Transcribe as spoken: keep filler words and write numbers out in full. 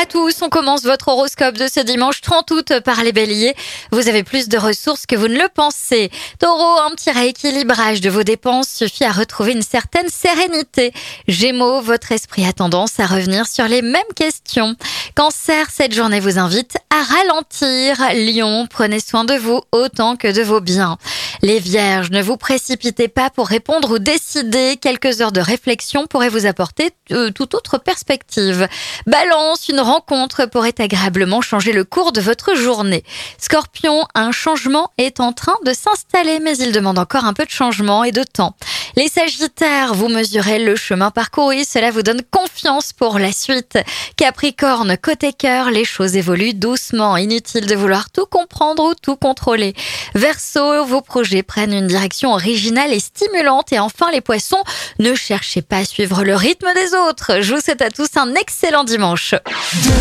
tous, on commence votre horoscope de ce dimanche trente août par les béliers. Vous avez plus de ressources que vous ne le pensez. Taureau, un petit rééquilibrage de vos dépenses suffit à retrouver une certaine sérénité. Gémeaux, votre esprit a tendance à revenir sur les mêmes questions. Cancer, cette journée vous invite à ralentir. Lion, prenez soin de vous autant que de vos biens. Les vierges, ne vous précipitez pas pour répondre ou décider. Quelques heures de réflexion pourraient vous apporter euh, toute autre perspective. Balance, une rencontre pourrait agréablement changer le cours de votre journée. Scorpion, un changement est en train de s'installer, mais il demande encore un peu de changement et de temps. Les sagittaires, vous mesurez le chemin parcouru, cela vous donne confiance pour la suite. Capricorne, côté cœur, les choses évoluent doucement, inutile de vouloir tout comprendre ou tout contrôler. Verseau, vos projets prennent une direction originale et stimulante. Et enfin les poissons, ne cherchez pas à suivre le rythme des autres. Je vous souhaite à tous un excellent dimanche.